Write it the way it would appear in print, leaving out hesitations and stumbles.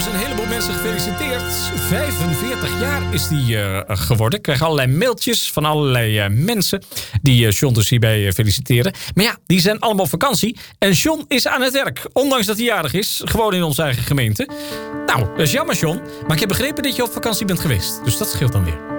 trouwens een heleboel mensen gefeliciteerd. 45 jaar is die geworden. Ik krijg allerlei mailtjes van allerlei mensen die John dus hierbij feliciteren. Maar ja, die zijn allemaal op vakantie. En John is aan het werk. Ondanks dat hij jarig is. Gewoon in onze eigen gemeente. Nou, dat is jammer, John. Maar ik heb begrepen dat je op vakantie bent geweest. Dus dat scheelt dan weer.